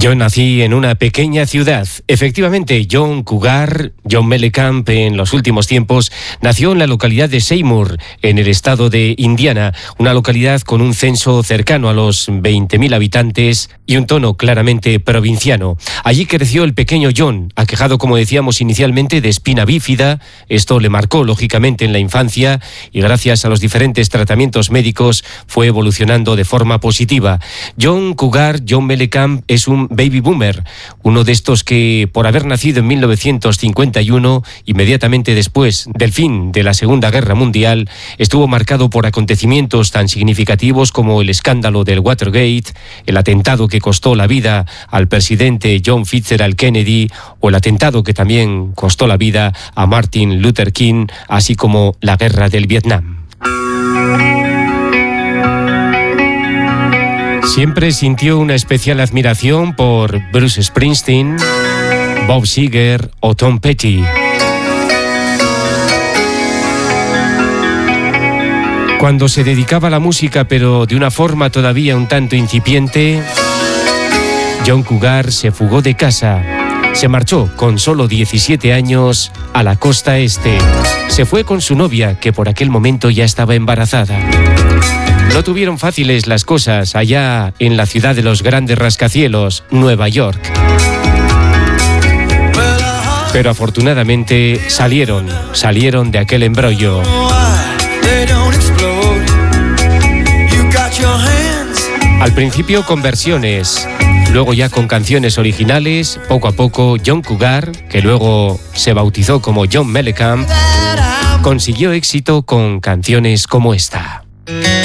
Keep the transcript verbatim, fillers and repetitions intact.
Yo nací en una pequeña ciudad. Efectivamente, John Cougar, John Mellencamp, en los últimos tiempos, nació en la localidad de Seymour, en el estado de Indiana, una localidad con un censo cercano a los veinte mil habitantes y un tono claramente provinciano. Allí creció el pequeño John, aquejado, como decíamos inicialmente, de espina bífida. Esto le marcó, lógicamente, en la infancia y gracias a los diferentes tratamientos médicos fue evolucionando de forma positiva. John Cougar, John Mellencamp, es un baby boomer, uno de estos que, por haber nacido en mil novecientos cincuenta y uno, inmediatamente después del fin de la Segunda Guerra Mundial, estuvo marcado por acontecimientos tan significativos como el escándalo del Watergate, el atentado que costó la vida al presidente John Fitzgerald Kennedy o el atentado que también costó la vida a Martin Luther King, así como la guerra del Vietnam. Siempre sintió una especial admiración por Bruce Springsteen, Bob Seger o Tom Petty. Cuando se dedicaba a la música, pero de una forma todavía un tanto incipiente, John Cougar se fugó de casa. Se marchó con solo diecisiete años a la costa este. Se fue con su novia, que por aquel momento ya estaba embarazada. No tuvieron fáciles las cosas allá en la ciudad de los grandes rascacielos, Nueva York. Pero afortunadamente salieron, salieron de aquel embrollo. Al principio con versiones, luego ya con canciones originales. Poco a poco John Cougar, que luego se bautizó como John Mellencamp, consiguió éxito con canciones como esta.